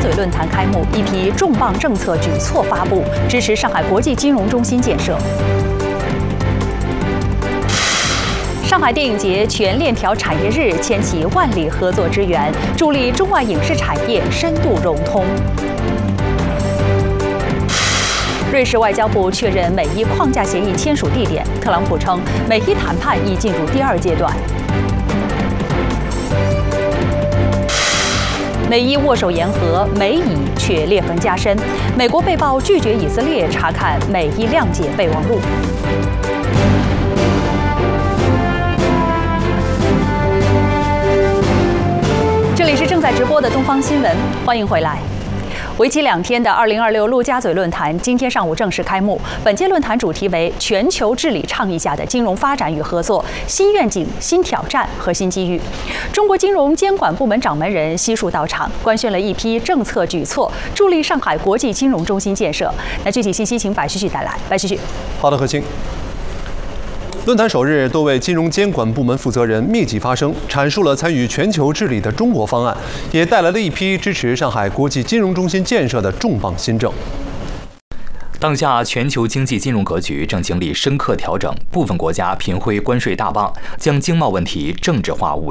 嘴论坛开幕，一批重磅政策举措发布，支持上海国际金融中心建设。上海电影节全链条产业日牵起万里合作之源，助力中外影视产业深度融通。瑞士外交部确认美伊框架协议签署地点，特朗普称美伊谈判已进入第2阶段。美伊握手言和，美以却裂痕加深。美国被曝拒绝以色列查看美伊谅解备忘录。这里是正在直播的东方新闻，欢迎回来。为期2天的2026陆家嘴论坛今天上午正式开幕。本届论坛主题为全球治理倡议下的金融发展与合作：新愿景、新挑战和新机遇。中国金融监管部门掌门人悉数到场，官宣了一批政策举措，助力上海国际金融中心建设。那具体信息请白旭旭带来。白旭旭， 好的，何清。论坛首日，多位金融监管部门负责人密集发声，阐述了参与全球治理的中国方案，也带来了一批支持上海国际金融中心建设的重磅新政。 当下全球经济金融格局正经历深刻调整，部分国家频挥关税大棒，将经贸问题政治化、